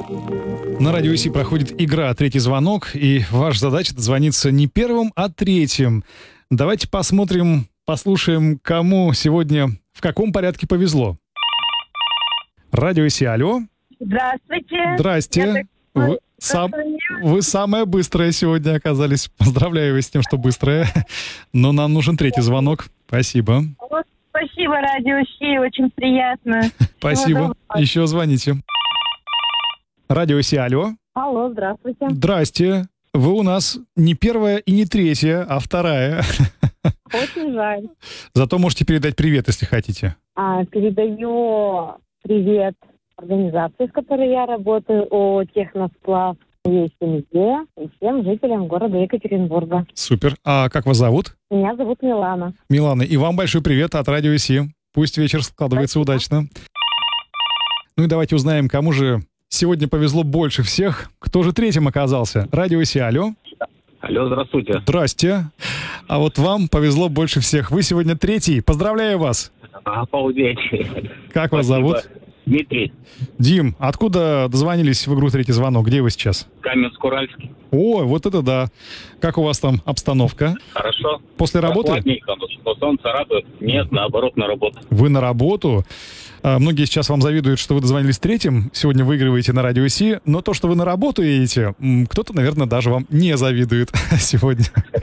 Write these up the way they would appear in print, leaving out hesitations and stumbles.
На Радио ИСИ проходит игра «Третий звонок», и ваша задача — дозвониться не первым, а третьим. Давайте посмотрим, послушаем, кому сегодня в каком порядке повезло. Радио ИСИ, алло. Здравствуйте. Здрасте. Вы самая быстрая сегодня оказались. Поздравляю вас с тем, что быстрая. Но нам нужен третий звонок. Спасибо. Спасибо, Радио ИСИ, очень приятно. Спасибо. Еще звоните. Радио ИСИ, алло. Алло, здравствуйте. Здрасте. Вы у нас не первая и не третья, а вторая. Очень жаль. Зато можете передать привет, если хотите. Передаю привет организации, с которой я работаю, о Техносплав, ей семье и всем жителям города Екатеринбурга. Супер. А как вас зовут? Меня зовут Милана. Милана, и вам большой привет от Радио ИСИ. Пусть вечер складывается удачно. Ну и давайте узнаем, кому же сегодня повезло больше всех. Кто же третьим оказался? Радио ИСИ, алло. Алло, здравствуйте. Здрасте. А вот вам повезло больше всех. Вы сегодня третий. Поздравляю вас. Обалдеть. Как вас зовут? Дмитрий. Дим, откуда дозвонились в игру «Третий звонок»? Где вы сейчас? Каменск-Уральский. О, вот это да. Как у вас там обстановка? Хорошо. После работы? Прохладненько, но солнце радует. Нет, наоборот, на работу. Вы на работу? Многие сейчас вам завидуют, что вы дозвонились третьим. Сегодня выигрываете на Радио ИСИ. Но то, что вы на работу едете, кто-то, наверное, даже вам не завидует сегодня.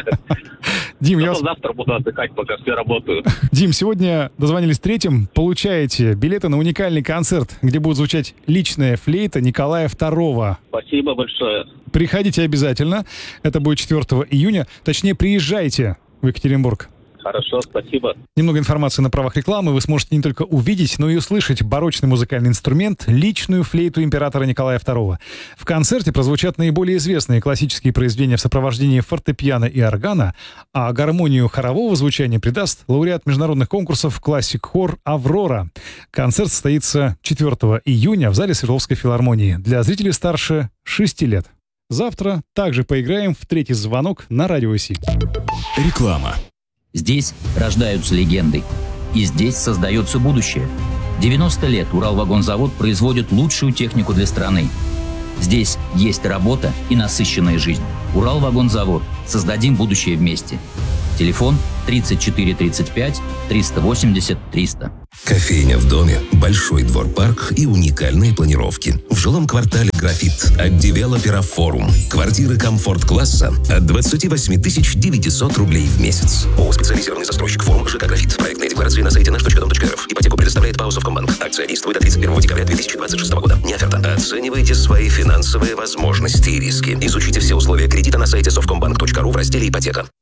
Дим, я завтра буду отдыхать, пока все работают. Дим, сегодня дозвонились третьим. Получаете билеты на уникальный концерт, где будет звучать личная флейта Николая II. Спасибо большое. Приходите обязательно. Это будет 4 июня. Точнее, приезжайте в Екатеринбург. Хорошо, спасибо. Немного информации на правах рекламы. Вы сможете не только увидеть, но и услышать барочный музыкальный инструмент, личную флейту императора Николая II. В концерте прозвучат наиболее известные классические произведения в сопровождении фортепиано и органа, а гармонию хорового звучания придаст лауреат международных конкурсов «Классик-хор» «Аврора». Концерт состоится 4 июня в зале Свердловской филармонии для зрителей старше 6 лет. Завтра также поиграем в «Третий звонок» на Радио ИСИ. Реклама. Здесь рождаются легенды. И здесь создается будущее. 90 лет Уралвагонзавод производит лучшую технику для страны. Здесь есть работа и насыщенная жизнь. Уралвагонзавод. Создадим будущее вместе. Телефон 34 35 380 300. Кофейня в доме, большой двор-парк и уникальные планировки. В жилом квартале «Графит» от девелопера «Форум». Квартиры комфорт-класса от 28 900 рублей в месяц. ООО «Специализированный застройщик «Форум» ЖК «Графит». Проектные декларации на сайте наш.дом.рф. Ипотеку предоставляет ПАО «Совкомбанк». Акция действует до 31 декабря 2026 года. Не оферта. Оценивайте свои финансовые возможности и риски. Изучите все условия кредита на сайте совкомбанк.ру в разделе «Ипотека».